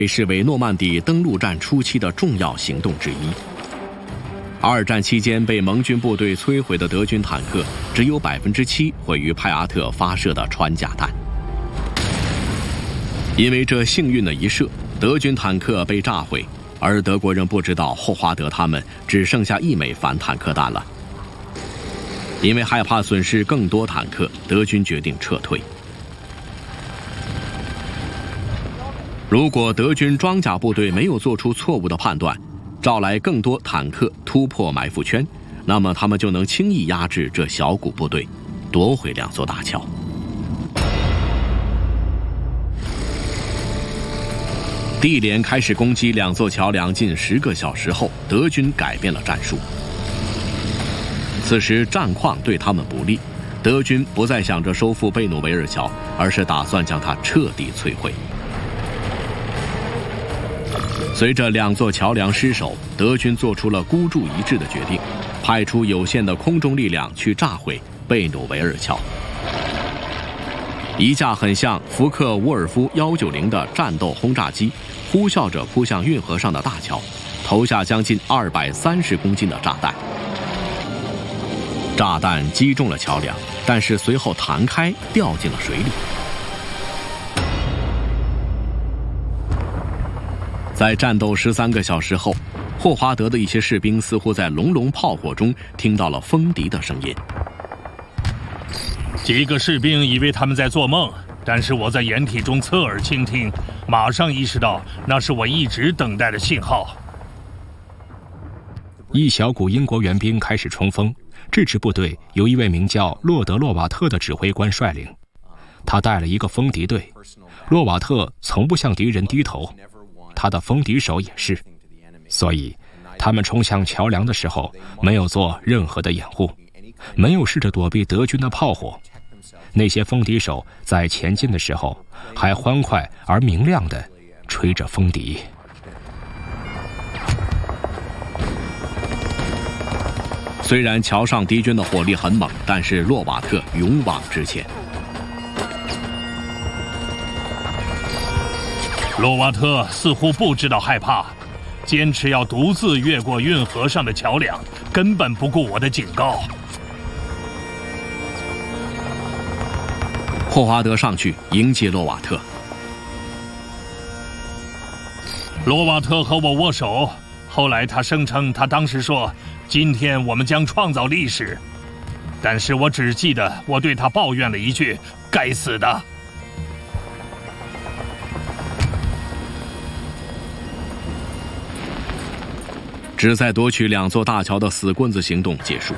被视为诺曼底登陆战初期的重要行动之一。二战期间被盟军部队摧毁的德军坦克只有7%毁于派阿特发射的穿甲弹。因为这幸运的一射，德军坦克被炸毁，而德国人不知道霍华德他们只剩下1枚反坦克弹了。因为害怕损失更多坦克，德军决定撤退。如果德军装甲部队没有做出错误的判断，召来更多坦克突破埋伏圈，那么他们就能轻易压制这小股部队，夺回2座大桥。地连开始攻击2座桥梁近10个小时后，德军改变了战术。此时战况对他们不利，德军不再想着收复贝努维尔桥，而是打算将它彻底摧毁。随着2座桥梁失守，德军做出了孤注一掷的决定，派出有限的空中力量去炸毁贝努维尔桥。一架很像福克沃尔夫190的战斗轰炸机呼啸着扑向运河上的大桥，投下将近230公斤的炸弹。炸弹击中了桥梁，但是随后弹开掉进了水里。在战斗13个小时后，霍华德的一些士兵似乎在隆隆炮火中听到了风笛的声音。 几个士兵以为他们在做梦，但是我在掩体中侧耳倾听，马上意识到那是我一直等待的信号。 一小股英国援兵开始冲锋，这支部队由一位名叫洛德·洛瓦特的指挥官率领，他带了一个风笛队。洛瓦特从不向敌人低头，他的风笛手也是，所以他们冲向桥梁的时候没有做任何的掩护，没有试着躲避德军的炮火。那些风笛手在前进的时候还欢快而明亮地吹着风笛。 虽然桥上敌军的火力很猛，但是洛瓦特勇往直前。 洛瓦特似乎不知道害怕，坚持要独自越过运河上的桥梁，根本不顾我的警告。 霍华德上去迎接洛瓦特。 洛瓦特和我握手，后来他声称他当时说，今天我们将创造历史。但是我只记得我对他抱怨了一句，该死的。 旨在夺取2座大桥的死棍子行动结束。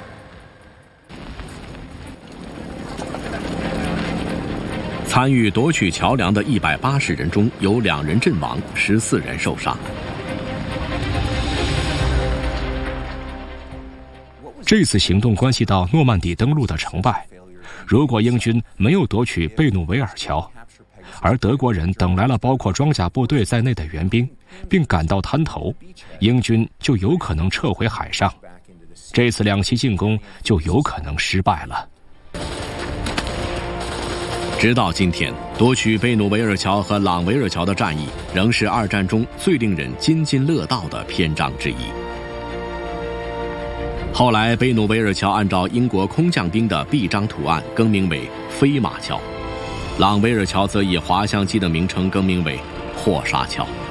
参与夺取桥梁的180人中有2人阵亡，14人受伤。 这次行动关系到诺曼底登陆的成败。如果英军没有夺取贝努维尔桥，而德国人等来了包括装甲部队在内的援兵，并赶到滩头，英军就有可能撤回海上，这次2栖进攻就有可能失败了。 直到今天，夺取贝努维尔桥和朗维尔桥的战役仍是2战中最令人津津乐道的篇章之一。后来，贝努维尔桥按照英国空降兵的臂章图案更名为飞马桥，朗维尔桥则以滑翔机的名称更名为霍沙桥。